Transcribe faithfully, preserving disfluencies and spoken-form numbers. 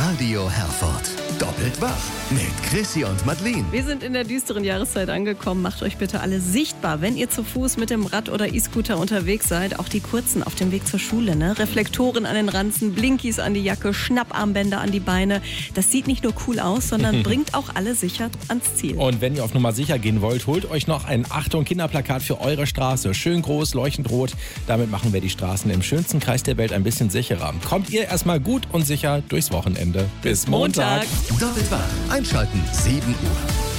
Radio Herford. Doppelt wach mit Chrissy und Madeleine. Wir sind in der düsteren Jahreszeit angekommen. Macht euch bitte alle sichtbar, wenn ihr zu Fuß mit dem Rad oder E-Scooter unterwegs seid. Auch die Kurzen auf dem Weg zur Schule. Ne? Reflektoren an den Ranzen, Blinkies an die Jacke, Schnapparmbänder an die Beine. Das sieht nicht nur cool aus, sondern bringt auch alle sicher ans Ziel. Und wenn ihr auf Nummer sicher gehen wollt, holt euch noch ein Achtung-Kinderplakat für eure Straße. Schön groß, leuchtend rot. Damit machen wir die Straßen im schönsten Kreis der Welt ein bisschen sicherer. Kommt ihr erstmal gut und sicher durchs Wochenende. Bis Montag. Montag. Doppelt wach. Einschalten, sieben Uhr.